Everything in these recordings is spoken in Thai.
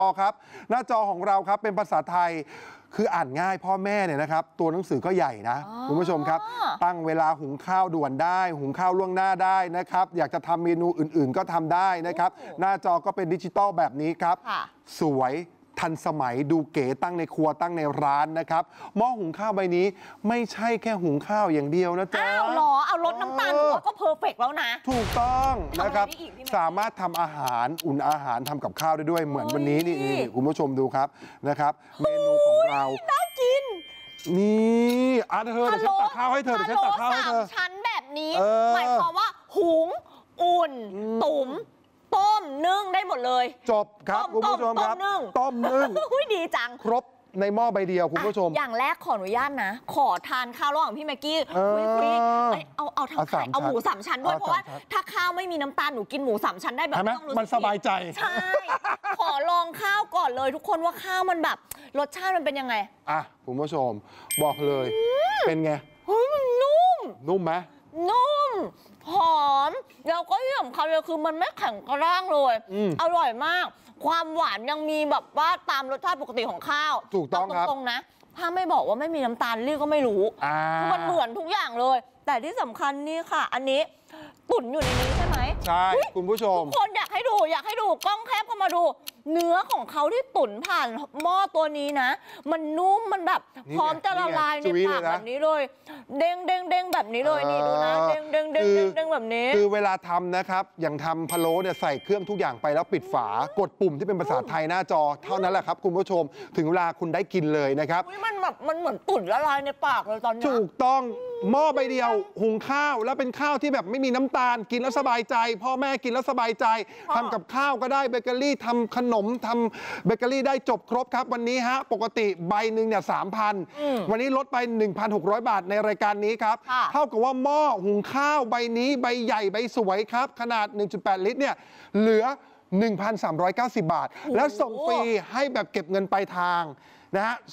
ครับหน้าจอของเราครับเป็นภาษาไทยคืออ่านง่ายพ่อแม่เนี่ยนะครับตัวหนังสือก็ใหญ่นะคุณผู้ชมครับตั้งเวลาหุงข้าวด่วนได้หุงข้าวล่วงหน้าได้นะครับอยากจะทำเมนูอื่นๆก็ทำได้นะครับหน้าจอก็เป็นดิจิตอลแบบนี้ครับสวยทันสมัยดูเก๋ตั้งในครัวตั้งในร้านนะครับหม้อหุงข้าวใบนี้ไม่ใช่แค่หุงข้าวอย่างเดียวนะจ๊ะอ้าวเหรอเอาลดน้ำตาลก็เพอร์เฟกต์แล้วนะถูกต้องนะครับสามารถทำอาหารอุ่นอาหารทำกับข้าวได้ด้วยเหมือนวันนี้นี่คุณผู้ชมดูครับนะครับเมนูของเราน่ากินนี่เธอเดี๋ยวฉันตักข้าวให้เธอเดี๋ยวฉันตักข้าวให้เธอชั้นแบบนี้หมายความว่าหุงอุ่นตุ๋มต้มนึ่งได้หมดเลยจบครับคุณผู้ชมครับต้มนึ่งดีจังครบในหม้อใบเดียวคุณผู้ชมอย่างแรกขออนุญาตนะขอทานข้าวระหว่างพี่แม็กกี้คุยเอาทั้งไข่เอาหมู3 ชั้นด้วยเพราะว่าถ้าข้าวไม่มีน้ำตาลหนูกินหมู3 ชั้นได้แบบไม่ต้องรู้สึกมันสบายใจใช่ขอลองข้าวก่อนเลยทุกคนว่าข้าวมันแบบรสชาติมันเป็นยังไงคุณผู้ชมบอกเลยเป็นไงมันนุ่มไหมนุ่มหอมแล้วก็ที่สำคัญเลยคือมันไม่แข็งกระด้างเลยอร่อยมากความหวานยังมีแบบว่าตามรสชาติปกติของข้าวถูกต้องครับตรงๆนะถ้าไม่บอกว่าไม่มีน้ำตาลลี่ก็ไม่รู้มันเหมือนทุกอย่างเลยแต่ที่สำคัญนี่ค่ะอันนี้ตุ๋นอยู่ในนี้ใช่ไหมใช่คุณผู้ชมทุกคนอยากให้ดูกล้องแคบเข้ามาดูเนื้อของเขาที่ตุ๋นผ่านหม้อตัวนี้นะมันนุ่มมันแบบพร้อมจะละลายในปากแบบนี้เลยเด้งแบบนี้เลยนี่ดูนะเด้งแบบนี้คือเวลาทำนะครับอย่างทำพะโล้เนี่ยใส่เครื่องทุกอย่างไปแล้วปิดฝากดปุ่มที่เป็นภาษาไทยหน้าจอเท่านั้นแหละครับคุณผู้ชมถึงเวลาคุณได้กินเลยนะครับมันแบบมันเหมือนตุ๋นละลายในปากเลยตอนนี้ถูกต้องหม้อใบเดียวหุงข้าวแล้วเป็นข้าวที่แบบไม่มีน้ำตาลกินแล้วสบายใจพ่อแม่กินแล้วสบายใจทำกับข้าวก็ได้เบเกอรี่ทำขนมทำเบเกอรี่ได้จบครบครับวันนี้ฮะปกติใบหนึ่งเนี่ย3,000วันนี้ลดไป 1,600 บาทในรายการนี้ครับเท่ากับว่าหม้อหุงข้าวใบนี้ใบใหญ่ใบสวยครับขนาด 1.8 ลิตรเนี่ยเหลือ 1,390 บาทแล้วส่งฟรีให้แบบเก็บเงินปลายทางนะฮะ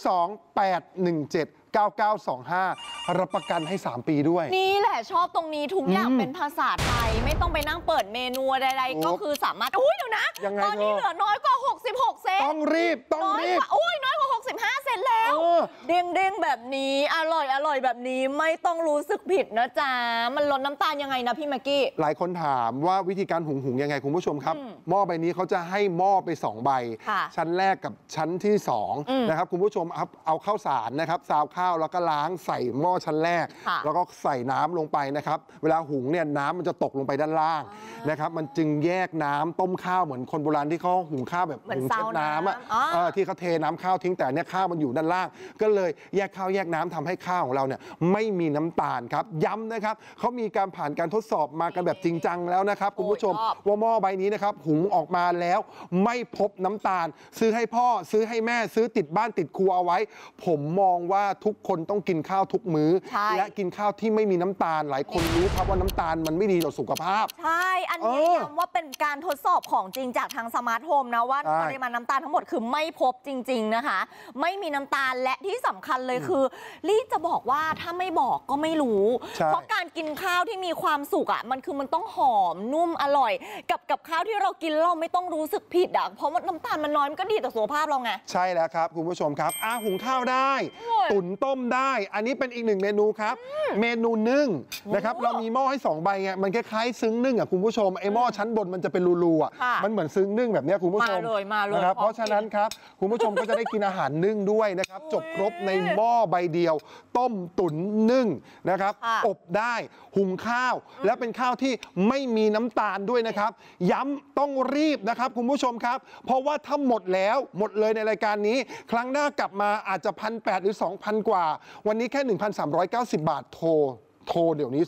028179925รับประกันให้3 ปีด้วยนี่แหละชอบตรงนี้ทุกอย่างเป็นภาษาไทยไม่ต้องไปนั่งเปิดเมนูใดๆก็คือสามารถเดี๋ยวนะตอนนี้เหลือน้อยกว่า66 เซนต้องรีบน้อยกว่า65 เซนแล้วเด้งแบบนี้อร่อยแบบนี้ไม่ต้องรู้สึกผิดนะจ๊ะมันลดน้ำตาลยังไงนะพี่แม็กกี้หลายคนถามว่าวิธีการหุงยังไงคุณผู้ชมครับหม้อใบนี้เขาจะให้หม้อไป2 ใบชั้นแรกกับชั้นที่2นะครับคุณผู้ชมเอาข้าวสารนะครับซาวข้าวแล้วก็ล้างใส่หม้อชั้นแรกแล้วก็ใส่น้ำลงไปนะครับเวลาหุงเนี่ยน้ำมันจะตกลงไปด้านล่างนะครับมันจึงแยกน้ำต้มข้าวเหมือนคนโบราณที่เขาหุงข้าวแบบหุงเช็ดน้ำที่เขาเทน้ำข้าวทิ้งแต่เนี่ยข้าวมันอยู่ด้านล่างก็เลยแยกข้าวแยกน้ำทำให้ข้าวของเราเนี่ยไม่มีน้ำตาลครับย้ำนะครับเขามีการผ่านการทดสอบมากันแบบจริงจังแล้วนะครับคุณผู้ชมว่าหม้อใบนี้นะครับหุงออกมาแล้วไม่พบน้ำตาลซื้อให้พ่อซื้อให้แม่ซื้อติดบ้านติดครัวเอาไว้ผมมองว่าทุกคนต้องกินข้าวทุกมื้อและกินข้าวที่ไม่มีน้ำตาลหลายคนรู้ครับว่าน้ำตาลมันไม่ดีต่อสุขภาพใช่อันนี้ย้ำว่าเป็นการทดสอบของจริงจากทางสมาร์ทโฮมนะว่าปริมาณน้ำตาลทั้งหมดคือไม่พบจริงๆนะคะไม่มีน้ำตาลและที่สำคัญเลยคือลี่จะบอกว่าถ้าไม่บอกก็ไม่รู้เพราะการกินข้าวที่มีความสุขอ่ะมันต้องหอมนุ่มอร่อยกับข้าวที่เรากินเราไม่ต้องรู้สึกผิดอ่ะเพราะว่าน้ำตาลมันน้อยมันก็ดีต่อสุขภาพเราไงใช่แล้วครับคุณผู้ชมครับหุงข้าวได้ตุ๋นต้มได้อันนี้เป็นอีก1 เมนูครับเมนูนึ่งนะครับเรามีหม้อให้2 ใบไงมันคล้ายๆซึ้งนึ่งอ่ะคุณผู้ชมไอ้หม้อชั้นบนมันจะเป็นรูๆอ่ะมันเหมือนซึ้งนึ่งแบบนี้คุณผู้ชมมาเลยนะครับเพราะฉะนั้นครับคุณผู้ชมก็จะได้กินอาหารนึ่งด้วยนะครับจบครบในหม้อใบเดียวต้มตุ๋นนึ่งนะครับอบได้หุงข้าวและเป็นข้าวที่ไม่มีน้ำตาลด้วยนะครับย้ำต้องรีบนะครับคุณผู้ชมครับเพราะว่าถ้าหมดแล้วหมดเลยในรายการนี้ครั้งหน้ากลับมาอาจจะ1,800 หรือ 2,000 กว่าวันนี้แค่ 1,390 บาทโทรเดี๋ยวนี้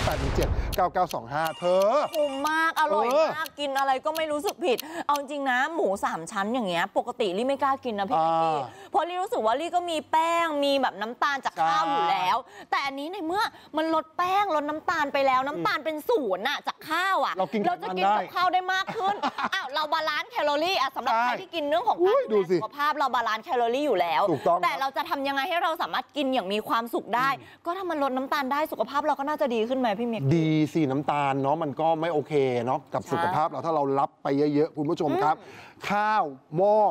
028179925 เธอคุ้มมากอร่อยมากกินอะไรก็ไม่รู้สึกผิดเอาจริงนะหมู3 ชั้นอย่างเงี้ยปกติลี่ไม่กล้ากินนะพี่แม็กกี้เพราะลี่รู้สึกว่าลี่ก็มีแป้งมีแบบน้ำตาลจากข้าวอยู่แล้วแต่อันนี้ในเมื่อมันลดแป้งลดน้ำตาลไปแล้วน้ำตาลเป็น0น่ะจากข้าวอ่ะเราจะกินกับข้าวได้มากขึ้นเราบาลานซ์แคลอรี่สำหรับใครที่กินเรื่องของการดูแลสุขภาพเราบาลานซ์แคลอรี่อยู่แล้วแต่เราจะทำยังไงให้เราสามารถกินอย่างมีความสุขได้ก็ถ้ามันลดน้ำตาลได้สุขภภาพเราก็น่าจะดีขึ้นไหมพี่มิกดีสิน้ำตาลเนาะมันก็ไม่โอเคเนาะกับสุขภาพเราถ้าเรารับไปเยอะๆคุณผู้ชมครับข้าวหม้อ